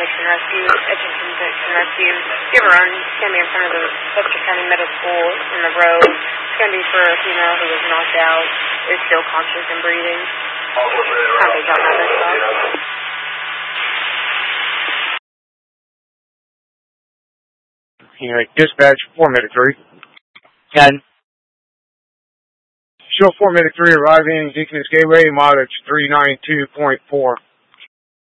Detection Rescue, Attention Detection Rescue. Give a run. It's going to be in front of the Webster County Middle School in the road. It's going to be for a female who was knocked out, is still conscious and breathing. Something don't know this stuff. Dispatch 4 Medic 3. And show 4 Medic 3 arriving Deaconess Gateway, mileage 392.4.